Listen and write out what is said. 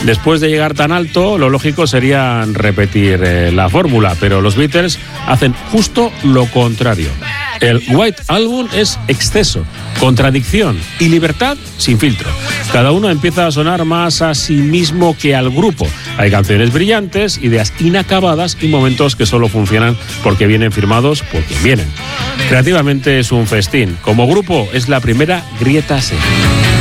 Después de llegar tan alto, lo lógico sería repetir la fórmula, pero los Beatles hacen justo lo contrario. El White Album es exceso, contradicción y libertad sin filtro. Cada uno empieza a sonar más a sí mismo que al grupo. Hay canciones brillantes, ideas inacabadas y momentos que solo funcionan porque vienen firmados por quien vienen. Creativamente es un festín. Como grupo es la primera grieta seca.